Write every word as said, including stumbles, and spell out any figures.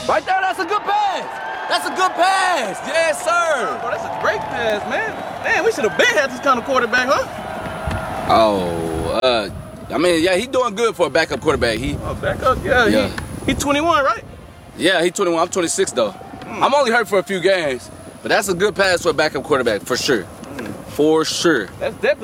Right there, that's a good pass. That's a good pass. Yes, sir. Bro, that's a great pass, man. Man, we should have been had this kind of quarterback, huh? Oh, uh, I mean, yeah, he doing good for a backup quarterback. He, Oh, backup, yeah. Yeah. He, he twenty-one, right? yeah, he twenty-one. I'm twenty-six though. Mm. I'm only hurt for a few games, but that's a good pass for a backup quarterback for sure. Mm. For sure. That's definitely.